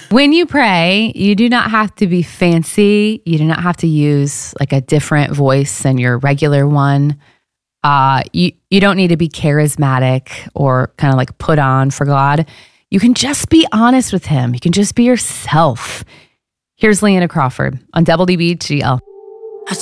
When you pray, you do not have to be fancy. You do not have to use like a different voice than your regular one. You don't need to be charismatic or kind of like put on for God. You can just be honest with him. You can just be yourself. Here's Leanna Crawford on WDBGL.